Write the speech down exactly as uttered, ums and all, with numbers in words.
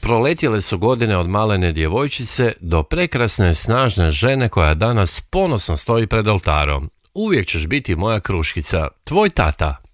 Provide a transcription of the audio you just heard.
Proletjele su godine od malene djevojčice do prekrasne, snažne žene koja danas ponosno stoji pred oltarom. Uvijek ćeš biti moja kruškica, tvoj tata.